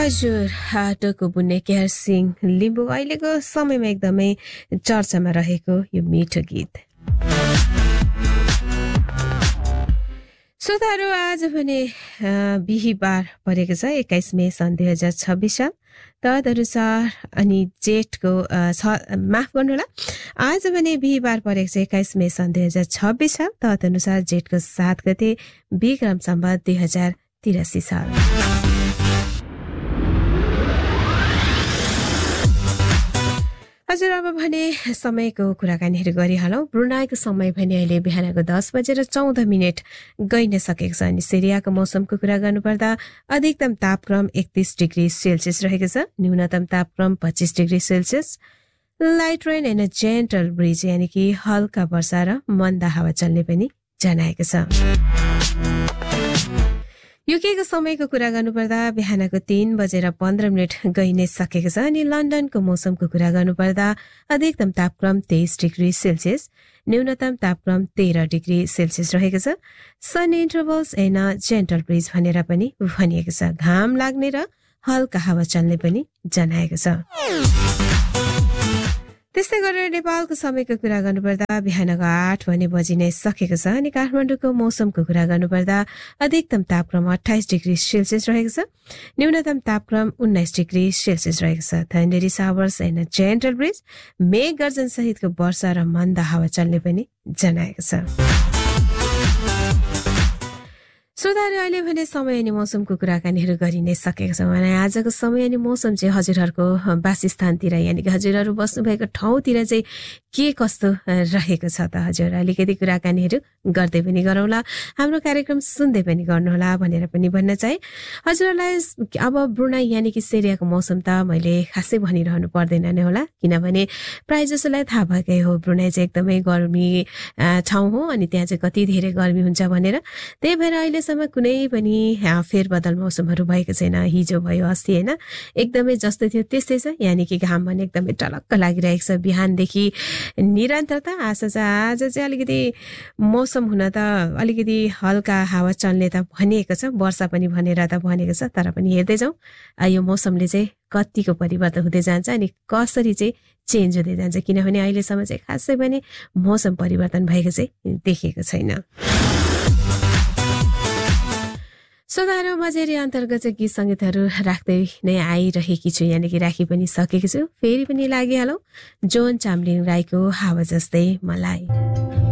हजुर, टोको बुन्ने केहर सिंह लिम्बू अहिलेको समयमा एकदमै चर्चामा रहेको यो मिठो गीत। श्रोताहरू, आज भने बिहिबार परेको छ 21 मे सन् 2026 साल तदनुसार अनि जेठको माफ गर्नुहोला, आज भने बिहिबार परेको छ 21 मे सन् 2026 साल तदनुसार जेठको 7 गते विक्रम सम्वत 2083 साल। हजुर, अब भने समयको कुराकानीहरू गरिहालौँ। ब्रुनाईको समय भने अहिले बिहानको 10:14 गइन सकेको छ। अनि सिरियाको मौसमको कुरा गर्नुपर्दा अधिकतम तापक्रम 31 डिग्री सेल्सियस रहेको छ, न्यूनतम तापक्रम 25 degree Celsius. Light rain and gentle bridge यानि कि हल्का वर्षा र मन्द हावा चल्ने पनि जनाएको छ। युकेको समयको कुरा गर्नुपर्दा बिहानको 3:15 गइन सकेको छ। अनि लन्डनको मौसमको कुरा गर्नुपर्दा अधिकतम तापक्रम 23 डिग्री सेल्सियस, न्यूनतम तापक्रम 13 डिग्री सेल्सियस रहेको छ। सन इन्टरभल्स एन्ड जेन्टल ब्रिज भनेर पनि भनिएको छ। घाम लाग्ने र हल्का हावा चल्ने पनि जनाएको छ। त्यस्तै गरेर नेपालको समयको कुरा गर्नुपर्दा बिहानको 8 बजिनै सकेको छ। अनि काठमाडौँको मौसमको कुरा गर्नुपर्दा अधिकतम तापक्रम 28 डिग्री सेल्सियस रहेको छ, न्यूनतम तापक्रम 19 डिग्री सेल्सियस रहेको छ। थन्डरी सावर्स एन्ड जेन्टल ब्रिज, मेघ गर्जन सहितको वर्षा र मन्द हावा चल्ने पनि जनाएको छ। श्रोताहरू, अहिले भने समय अनि मौसमको कुराकानीहरू गरि नै सकेको छ भने आजको समय अनि मौसम चाहिँ हजुरहरूको वासस्थानतिर यानि कि हजुरहरू बस्नुभएको ठाउँतिर चाहिँ के कस्तो रहेको छ त हजुर अलिकति कुराकानीहरू गर्दै पनि गरौँला, हाम्रो कार्यक्रम सुन्दै पनि गर्नुहोला भनेर पनि भन्न चाहे। हजुरहरूलाई अब ब्रुनाई यानि कि सिरियाको मौसम त मैले खासै भनिरहनु पर्दैन नै होला, किनभने प्रायः जसोलाई थाहा भएकै हो ब्रुनाई चाहिँ एकदमै गर्मी ठाउँ हो अनि त्यहाँ चाहिँ कति धेरै गर्मी हुन्छ भनेर। त्यही भएर अहिलेसम्म कुनै पनि फेरबदल मौसमहरू भएको छैन। हिजो भयो, अस्ति होइन, एकदमै जस्तो थियो त्यस्तै छ। यानि कि घाम भने एकदमै टलक्क लागिरहेको छ बिहानदेखि निरन्तरता। आशा छ आज चाहिँ अलिकति मौसम हुन त अलिकति हल्का हावा चल्ने त भनिएको छ, वर्षा पनि भनेर त भनेको छ। तर पनि हेर्दै जाउँ यो मौसमले चाहिँ कतिको परिवर्तन हुँदै जान्छ अनि कसरी चाहिँ चेन्ज हुँदै जान्छ, किनभने अहिलेसम्म चाहिँ खासै पनि मौसम परिवर्तन भएको चाहिँ देखेको छैन। श्रोताहरू, मजेरी अन्तर्गत चाहिँ गीत सङ्गीतहरू राख्दै नै आइरहेकी छु, यानि कि राखी पनि सकेको छु। फेरि पनि लागिहालौँ जोन चामलिङ राईको हावा जस्तै मलाई।